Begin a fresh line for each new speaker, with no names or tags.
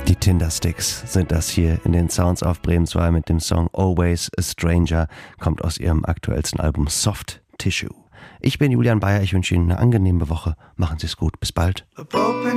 Die Tindersticks sind das hier in den Sounds auf Bremen 2 mit dem Song Always a Stranger, kommt aus ihrem aktuellsten Album Soft Tissue. Ich bin Julian Bayer, ich wünsche Ihnen eine angenehme Woche. Machen Sie es gut, bis bald.